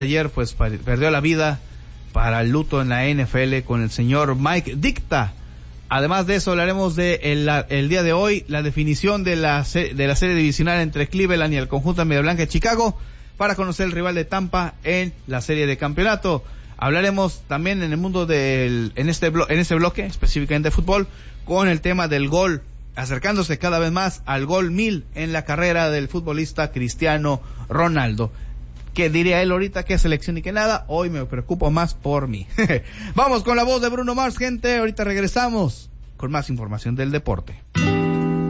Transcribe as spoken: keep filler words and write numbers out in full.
ayer pues perdió la vida para el luto en la N F L con el señor Mike Ditka. Además de eso, hablaremos de el, el día de hoy, la definición de la, de la serie divisional entre Cleveland y el conjunto media blanca de Chicago para conocer el rival de Tampa en la serie de campeonato. Hablaremos también en el mundo del, en este blo, en este bloque, específicamente de fútbol, con el tema del gol, acercándose cada vez más al gol mil en la carrera del futbolista Cristiano Ronaldo. ¿Qué diría él ahorita? ¿Qué selección y qué nada? Hoy me preocupo más por mí. Vamos con la voz de Bruno Mars, gente. Ahorita regresamos con más información del deporte.